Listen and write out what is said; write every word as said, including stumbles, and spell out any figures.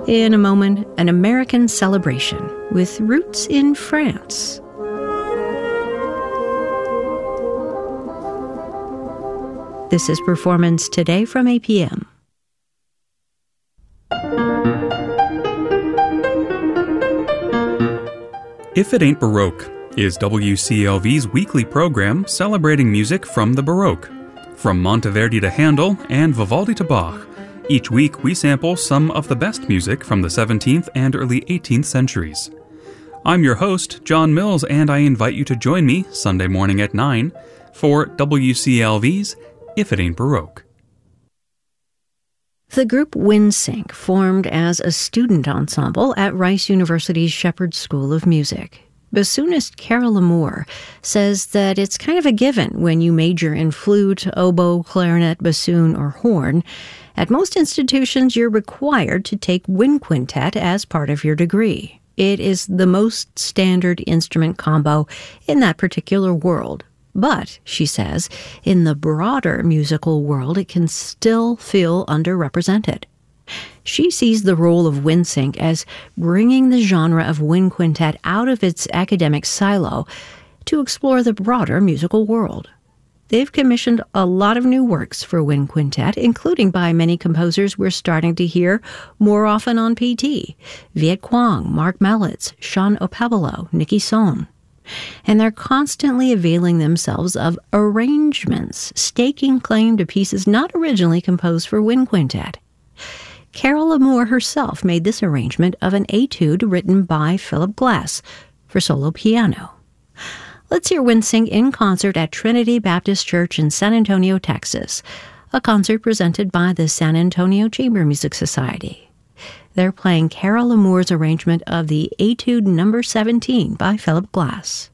In a moment, an American celebration with roots in France. This is Performance Today from A P M. If It Ain't Baroque is W C L V's weekly program celebrating music from the Baroque. From Monteverdi to Handel and Vivaldi to Bach, each week we sample some of the best music from the seventeenth and early eighteenth centuries. I'm your host, John Mills, and I invite you to join me Sunday morning at nine for W C L V's If It Ain't Baroque. The group WinSync formed as a student ensemble at Rice University's Shepherd School of Music. Bassoonist Carol Amour says that it's kind of a given when you major in flute, oboe, clarinet, bassoon, or horn. At most institutions, you're required to take wind quintet as part of your degree. It is the most standard instrument combo in that particular world. But, she says, in the broader musical world, it can still feel underrepresented. She sees the role of WinSync as bringing the genre of wind quintet out of its academic silo to explore the broader musical world. They've commissioned a lot of new works for wind quintet, including by many composers we're starting to hear more often on P T. Viet Quang, Mark Mellitz, Sean Opabalo, Nicky Sohn. And they're constantly availing themselves of arrangements, staking claim to pieces not originally composed for wind quintet. Carol Amour herself made this arrangement of an etude written by Philip Glass for solo piano. Let's hear WinSync in concert at Trinity Baptist Church in San Antonio, Texas, a concert presented by the San Antonio Chamber Music Society. They're playing Carol Amour's arrangement of the Etude number seventeen by Philip Glass.